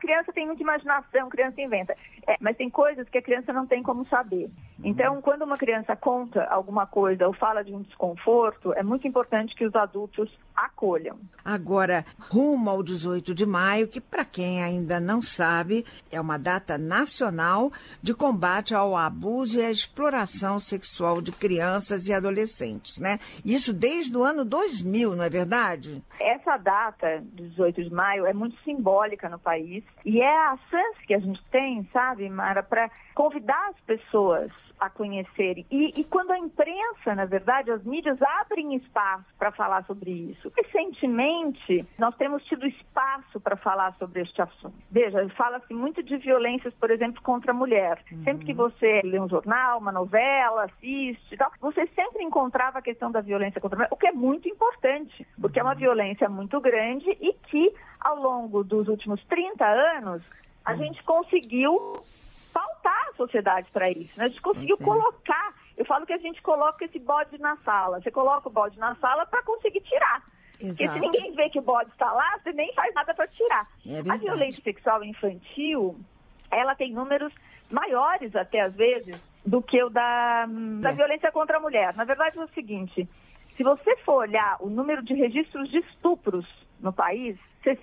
criança tem muita imaginação, criança inventa. Mas tem coisas que a criança não tem como saber. Então, quando uma criança conta alguma coisa ou fala de um desconforto, é muito importante que os adultos acolham. Agora, rumo ao 18 de maio, que para quem ainda não sabe, é uma data nacional de combate ao abuso e à exploração sexual de crianças e adolescentes, né? Isso desde o ano 2000, não é verdade? Essa data, 18 de maio, é muito simbólica no país e é a chance que a gente tem, sabe, Mara, para convidar as pessoas a conhecerem. E quando a imprensa, na verdade, as mídias abrem espaço para falar sobre isso. Recentemente, nós temos tido espaço para falar sobre este assunto. Veja, fala-se muito de violências, por exemplo, contra a mulher. Sempre que você lê um jornal, uma novela, assiste e tal, você sempre encontrava a questão da violência contra a mulher, o que é muito importante, porque é uma violência muito grande e que, ao longo dos últimos 30 anos, a gente conseguiu pautar a sociedade para isso, né? A gente conseguiu colocar, eu falo que a gente coloca esse bode na sala, você coloca o bode na sala para conseguir tirar. Porque se ninguém vê que o bode está lá, você nem faz nada para tirar. A violência sexual infantil, ela tem números maiores até às vezes do que o da violência contra a mulher. Na verdade é o seguinte, se você for olhar o número de registros de estupros no país,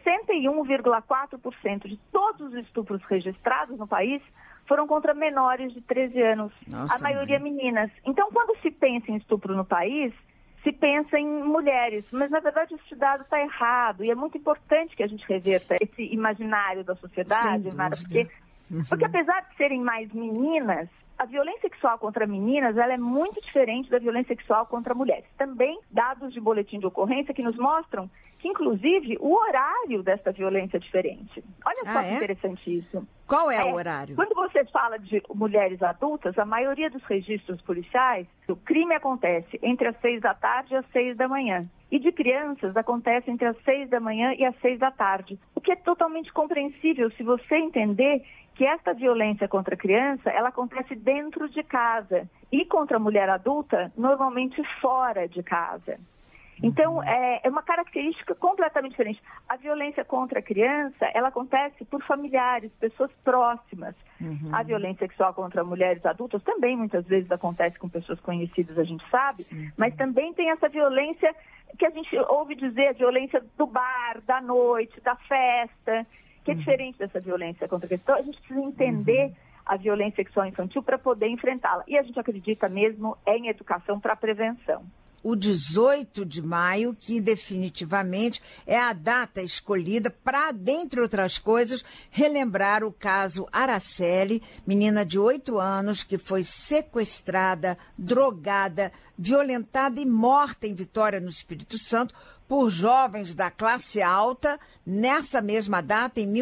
61,4% de todos os estupros registrados no país foram contra menores de 13 anos, a maioria meninas. Então, quando se pensa em estupro no país, se pensa em mulheres, mas na verdade esse dado está errado e é muito importante que a gente reverta esse imaginário da sociedade, Mara, porque apesar de serem mais meninas, a violência sexual contra meninas ela é muito diferente da violência sexual contra mulheres. Também dados de boletim de ocorrência que nos mostram que, inclusive, o horário dessa violência é diferente. Olha só que interessante isso. Qual é o horário? Quando você fala de mulheres adultas, a maioria dos registros policiais, o crime acontece entre as 6 da tarde e as 6 da manhã. E de crianças acontece entre as 6 da manhã e as 6 da tarde. O que é totalmente compreensível se você entender que esta violência contra a criança, ela acontece dentro de casa. E contra a mulher adulta, normalmente fora de casa. Então, é uma característica completamente diferente. A violência contra a criança, ela acontece por familiares, pessoas próximas. A violência sexual contra mulheres adultas também muitas vezes acontece com pessoas conhecidas, a gente sabe. Mas também tem essa violência que a gente ouve dizer, a violência do bar, da noite, da festa, que é diferente dessa violência contra a criança. Então, a gente precisa entender a violência sexual infantil para poder enfrentá-la. E a gente acredita mesmo em educação para prevenção. O 18 de maio, que definitivamente é a data escolhida para, dentre outras coisas, relembrar o caso Araceli, menina de 8 anos que foi sequestrada, drogada, violentada e morta em Vitória, no Espírito Santo, por jovens da classe alta, nessa mesma data, em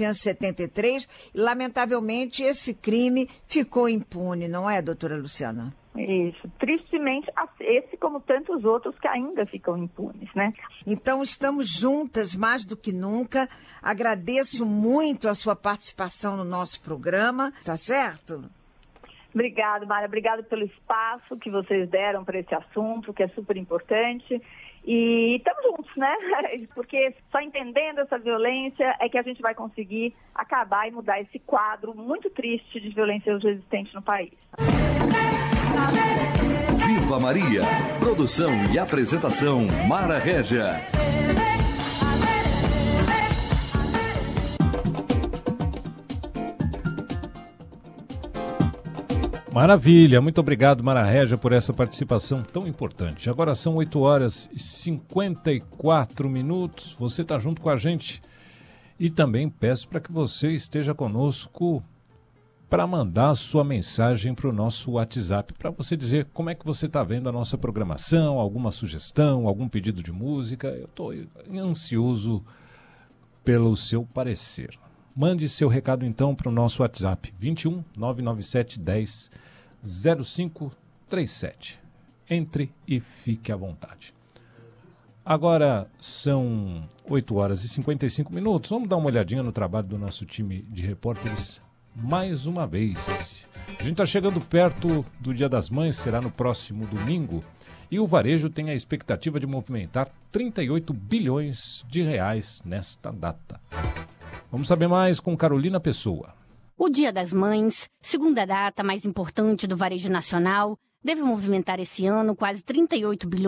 1973. E, lamentavelmente, esse crime ficou impune, não é, doutora Luciana? Isso. Tristemente, esse como tantos outros que ainda ficam impunes, né? Então, estamos juntas mais do que nunca. Agradeço muito a sua participação no nosso programa, tá certo? Obrigada, Mara. Obrigada pelo espaço que vocês deram para esse assunto, que é super importante. E estamos juntos, né? Porque só entendendo essa violência é que a gente vai conseguir acabar e mudar esse quadro muito triste de violência hoje existente no país. Viva Maria! Produção e apresentação, Mara Régia. Maravilha, muito obrigado, Mara Régia, por essa participação tão importante. Agora são 8 horas e 54 minutos, você está junto com a gente e também peço para que você esteja conosco para mandar a sua mensagem para o nosso WhatsApp, para você dizer como é que você está vendo a nossa programação, alguma sugestão, algum pedido de música. Eu estou ansioso pelo seu parecer. Mande seu recado então para o nosso WhatsApp, 21 997 10 0537. Entre e fique à vontade. Agora são 8 horas e 55 minutos. Vamos dar uma olhadinha no trabalho do nosso time de repórteres mais uma vez. A gente está chegando perto do Dia das Mães, será no próximo domingo, e o varejo tem a expectativa de movimentar 38 bilhões de reais nesta data. Vamos saber mais com Carolina Pessoa. O Dia das Mães, segunda data mais importante do varejo nacional, deve movimentar esse ano quase 38 bilhões